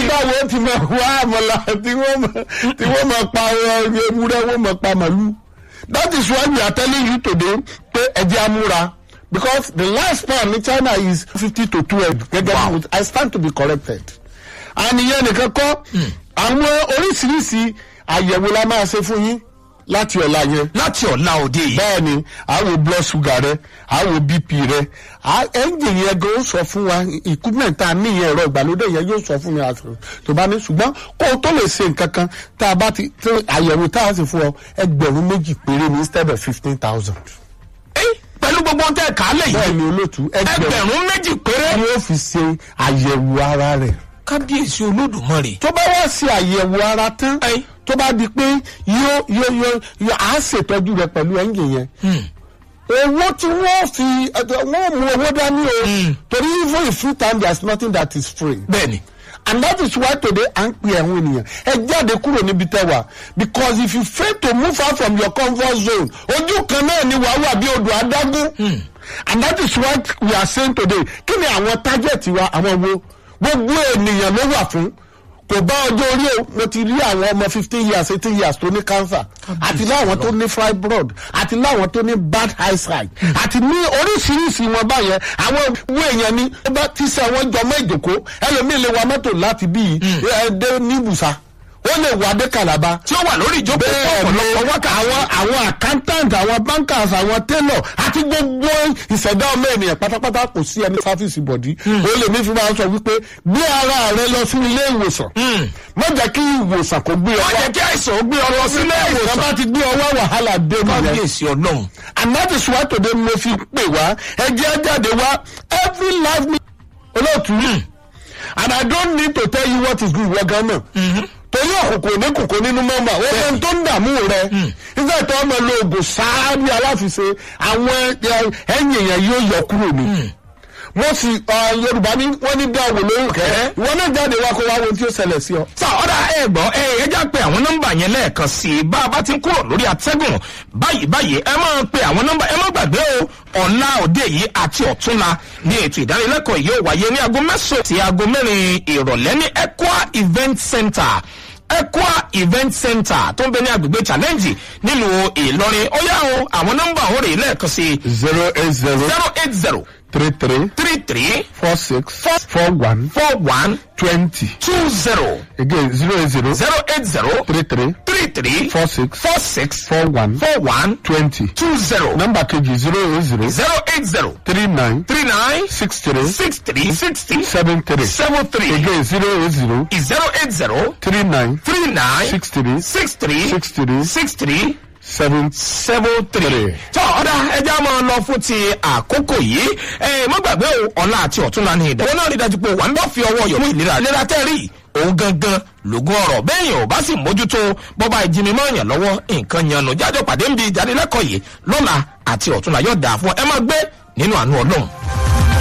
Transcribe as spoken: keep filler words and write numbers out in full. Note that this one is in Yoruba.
táwọn ti máa wá àmàlà tí wọ́n máa pa ewúrẹ́ wọ́n máa pa màlúù. That is why we are telling you today pé ẹ̀jẹ̀ amúra because the last pound in China is fifty to two egg. Wow. I stand to be corrected. And ìyẹn nìkan kọ́ àwọn oríṣiríṣi àyẹ̀wò la máa ṣe fún yín láti ọ̀la yẹn. láti ọ̀la òde yìí. bẹ́ẹ̀ni àwọn blood sugar rẹ àwọn B P rẹ ẹ́ńjìn yẹn gan ó sọ fún wa equipment tá a ní yẹn ẹ̀rọ ìgbàlódé yẹn yóò sọ fún mi àtúntò tó bá ní ṣùgbọ́n kó o tó lè ṣe nǹkan kan tá a bá ti àyẹ̀wò tá a sì fún ọ ẹgbẹ̀rún méjì péré ní instead of fifteen thousand. pẹ̀lú gbogbo ohun tẹ́ ẹ̀ kálẹ̀ yìí. bẹ́ẹ̀ni olóòtú ẹgbẹ̀rún méjì péré. ni ó fi ṣe àyẹ̀wò ara rẹ̀. kábíyèsí olódùmarè. tó bá wá ṣe àyẹ̀wò ara tán tó bá di pé yóò yóò yóò yóò á ṣètọ́jú rẹ̀ pẹ̀lú ẹ́ńjìn yẹn. owó tí wọ́n fi wọ́n mú owó dání o torí even if free time there is nothing that is free. bẹ́ẹ̀ni. And that is why today à ń pè ẹ̀hún ènìyàn ẹ jáde kúrò níbi tẹ́wà because if you fail to move out from your comfort zone ojú kan náà ni wàá wà bí odò adágún. Hmm. And that is what we are saying today kí ni àwọn target wa àwọn wo gbogbo ènìyàn ló wà fún kò bá ọjọ́ orí o mo ti rí àwọn ọmọ fifteen years eighteen years tó ní cancer àti láwọn tó ní fibroid àti láwọn tó ní bad eyesight àti ní oríṣiríṣi wọn báyẹn àwọn ìwé èèyàn ni ó bá ti sẹ wọn jọmọ ìjòkó ẹlòmíì lè wa mọ́tò láti bíi ẹdẹ ní ibùsà ó lè wà dé Calabar tí ó wà lórí ìjókòó ọ̀pọ̀lọpọ̀ wákà àwọn àwọn accountant àwọn bankers àwọn tailor àti gbogbo ìṣẹ̀dá ọmọ ènìyàn pátápátá kò sí ẹni sáfíìsì bọ̀dí ó lè ní fi máa sọ wípé gbé ara rẹ lọ sí ilé ìwòsàn má jẹ́ kí ìwòsàn kò gbé ọ wá má jẹ́ kí àìsàn ó gbé ọ lọ sí ilé ìwòsàn bá ti gbé ọ wá wàhálà dé nìyẹn. kábíyèsí ọlọ́run. And that is why today mo fi pè wá ẹjẹ́ jáde wá every life me olóòtú and I don't need to tell you what is good wọ gan náà torí òkùnkùn ní kòkó nínú mọ́mọ́ ó fẹ́ tó ń dààmú rẹ nígbà tó ọmọ lo oògùn sáá bí aláfiṣe àwọn ẹ̀yìn yẹn yóò yọ kúrò ní. mo sì Yorùbá ní wọ́n ní dáwọ̀ lóhùn kẹ́ ìwọ náà jáde wá kó wá wo tí ó ṣẹlẹ̀ sí ọ. sọ ọ̀dà ẹ gbọ́ ẹ ẹ já pé àwọn nọ́mbà yẹn lẹ́ẹ̀kan sí i bá a bá ti ń kúrò lórí atẹ́gùn báyìí báyìí ẹ máa pe àwọn nọ́mbà ẹ má gbàgbé o ọ̀la òde yìí àti ọ̀túnla ní ètò ìdánilẹ́kọ̀ọ́ yìí ó wáyé ní aago mẹ́sàn-án sí aago mẹ́rin ìrọ̀lẹ́ ní Equa Event Center Equa Event Center tó ń bẹ ní agbègbè challenge nílùú Ìlọrin ó yá o àwọn nọ́mbà òun rèé lẹ́ẹ̀kan sí i. zero eight zero zero eight zero three three three three four six four one four one twenty two zero again zero eight zero zero eight zero three three three three four six four six four one four one twenty two zero number kejì zero eight zero zero eight zero three nine three nine six three six three six three seven three seven three again zero eight zero zero eight zero three nine three nine six three six three six three six three seven seven three. tọ́ ọ̀dà ẹja máa lọ fún ti àkókò yìí ẹ má gbàgbé o ọ̀la àti ọ̀túnla ní ìdá. wọn náà rí dájú pé wà ń bá fi ọwọ́ yọ̀ fún ìlera ìlera tẹ́rì òun gangan lògùn ọ̀rọ̀ bẹ́ẹ̀ yẹn ò bá sì mójútó bọ́ba ìjìnmi máa yàn lọ́wọ́ nǹkan yanu jájọ́ pàdé ń bi ìdánilẹ́kọ̀ọ́ yìí lọ́la àti ọ̀túnla yóò dáa fún ẹ má gbé nínú àánú Ọlọ́run.